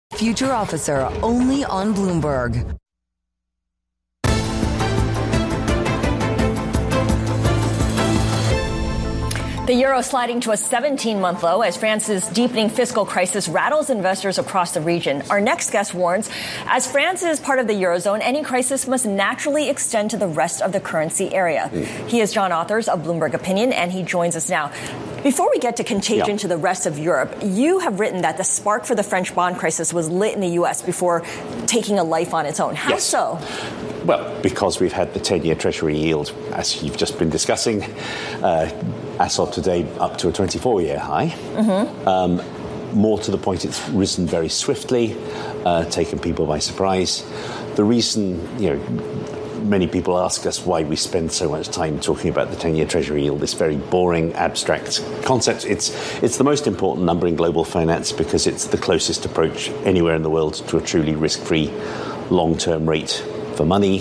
Future Officer, only on Bloomberg. The euro sliding to a 17-month low as France's deepening fiscal crisis rattles investors across the region. Our next guest warns, as France is part of the eurozone, any crisis must naturally extend to the rest of the currency area. He is John Authers of Bloomberg Opinion, and he joins us now. Before we get to contagion to the rest of Europe, you have written that the spark for the French bond crisis was lit in the U.S. before taking a life on its own. How so? Well, because we've had the 10-year Treasury yield, as you've just been discussing, as of today, up to a 24-year high. More to the point, it's risen very swiftly, taken people by surprise. The reason, many people ask us why we spend so much time talking about the 10-year Treasury yield, this very boring, abstract concept. It's the most important number in global finance because it's the closest approach anywhere in the world to a truly risk-free long-term rate for money.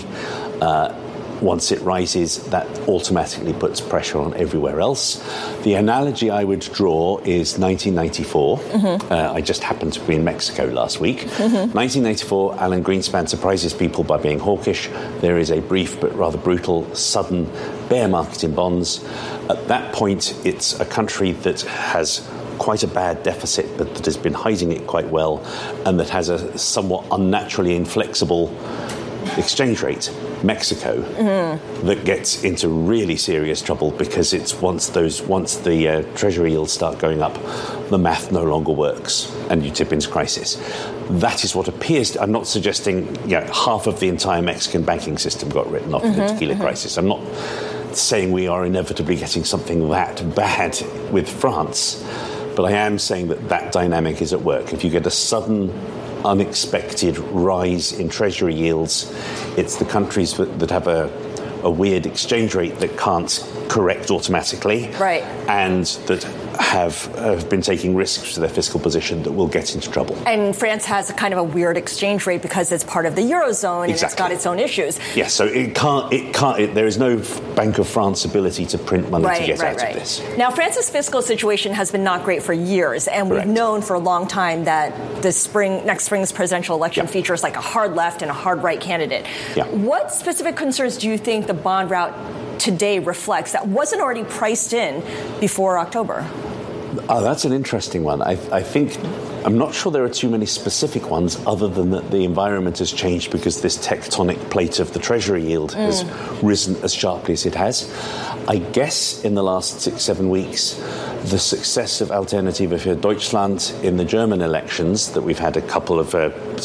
Once it rises, that automatically puts pressure on everywhere else. The analogy I would draw is 1994. I just happened to be in Mexico last week. 1994, Alan Greenspan surprises people by being hawkish. There is a brief but rather brutal, sudden bear market in bonds. At that point, it's a country that has quite a bad deficit, but that has been hiding it quite well, and that has a somewhat unnaturally inflexible exchange rate, Mexico, that gets into really serious trouble because it's once the Treasury yields start going up, the math no longer works and you tip into crisis. That is what appears I'm not suggesting half of the entire Mexican banking system got written off in the tequila crisis. I'm not saying we are inevitably getting something that bad with France, but I am saying that dynamic is at work. If you get a sudden unexpected rise in Treasury yields, it's the countries that have a weird exchange rate that can't correct automatically, right, and that have been taking risks to their fiscal position that will get into trouble. And France has a kind of a weird exchange rate because it's part of the eurozone and it's got its own issues. Yes, so it can't. There is no Bank of France ability to print money to get out of this. Now, France's fiscal situation has been not great for years, and we've known for a long time that next spring's presidential election features like a hard left and a hard right candidate. What specific concerns do you think the bond route today reflects that wasn't already priced in before October? Oh, that's an interesting one. I think I'm not sure there are too many specific ones other than that the environment has changed because this tectonic plate of the Treasury yield has risen as sharply as it has. I guess in the last 6-7 weeks, the success of Alternative für Deutschland in the German elections, that we've had a couple of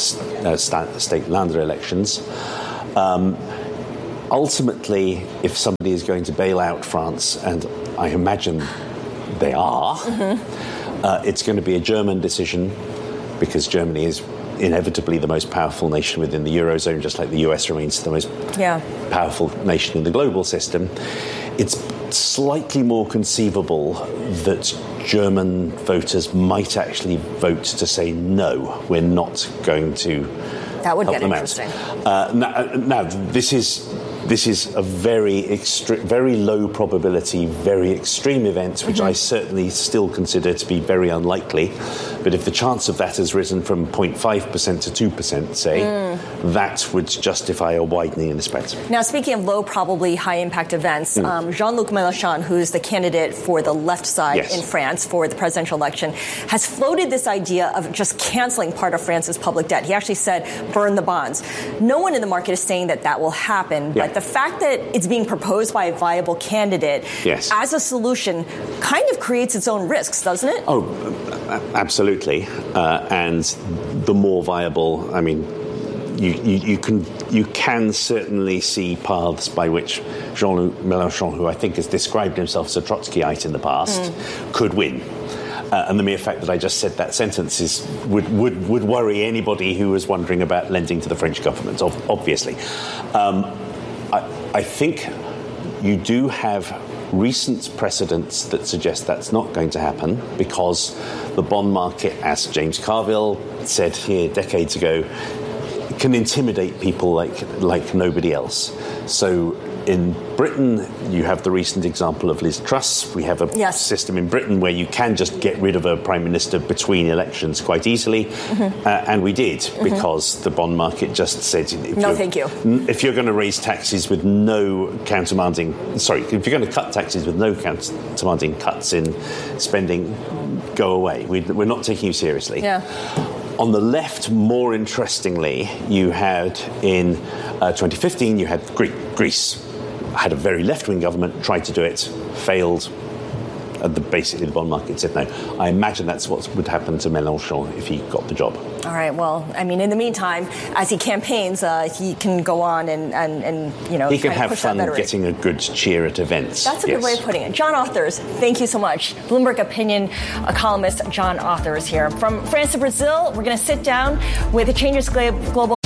state Länder elections, ultimately, if somebody is going to bail out France, and I imagine they are, it's going to be a German decision because Germany is inevitably the most powerful nation within the Eurozone, just like the US remains the most powerful nation in the global system. It's slightly more conceivable that German voters might actually vote to say, no, we're not going to That would help get them interesting. Out. Now, this is a very low probability, very extreme event, which I certainly still consider to be very unlikely. But if the chance of that has risen from 0.5% to 2%, say, that would justify a widening in the spread. Now, speaking of low, probably high-impact events, Jean-Luc Mélenchon, who's the candidate for the left side in France for the presidential election, has floated this idea of just canceling part of France's public debt. He actually said, burn the bonds. No one in the market is saying that will happen, but the fact that it's being proposed by a viable candidate as a solution kind of creates its own risks, doesn't it? Oh, absolutely. And the more viable, I mean, you can certainly see paths by which Jean-Luc Mélenchon, who I think has described himself as a Trotskyite in the past, could win. And the mere fact that I just said that sentence would worry anybody who was wondering about lending to the French government, obviously. I think you do have recent precedents that suggest that's not going to happen because the bond market, as James Carville said here decades ago, can intimidate people like nobody else. So In Britain, you have the recent example of Liz Truss. We have a system in Britain where you can just get rid of a prime minister between elections quite easily, and we did because the bond market just said, thank you. If you're going to raise taxes with no countermanding, if you're going to cut taxes with no countermanding cuts in spending, go away. We're not taking you seriously. Yeah. On the left, more interestingly, you had in 2015, you had Greece. Had a very left-wing government, tried to do it, failed. Basically, the bond market said no. I imagine that's what would happen to Mélenchon if he got the job. All right. Well, I mean, in the meantime, as he campaigns, he can go on and he can have fun getting a good cheer at events. That's a good way of putting it. John Authers, thank you so much. Bloomberg Opinion columnist John Authers here. From France to Brazil, we're going to sit down with the Changes Global